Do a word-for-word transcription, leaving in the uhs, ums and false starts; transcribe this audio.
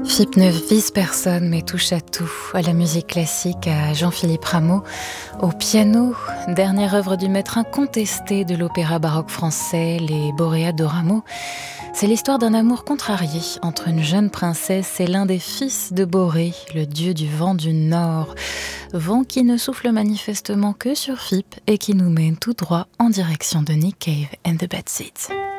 Phippe ne vise personne mais touche à tout, à la musique classique, à Jean-Philippe Rameau, au piano, dernière œuvre du maître incontesté de l'opéra baroque français, les Boréades de Rameau. C'est l'histoire d'un amour contrarié entre une jeune princesse et l'un des fils de Borée, le dieu du vent du Nord. Vent qui ne souffle manifestement que sur Phippe et qui nous mène tout droit en direction de Nick Cave and the Bad Seeds.